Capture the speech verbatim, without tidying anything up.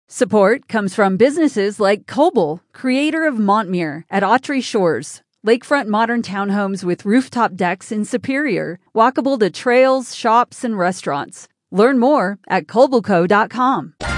Support comes from businesses like Koble, creator of Montmere at Autry Shores, lakefront modern townhomes with rooftop decks in Superior, walkable to trails, shops, and restaurants. Learn more at Koble Co dot com.